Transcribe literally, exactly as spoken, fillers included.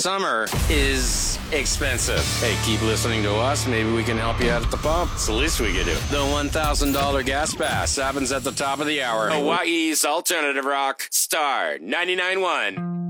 Summer is expensive. Hey, keep listening to us. Maybe we can help you out at the pump. It's the least we can do. The one thousand dollars gas pass happens at the top of the hour. Hawaii's Alternative Rock, Star ninety-nine point one.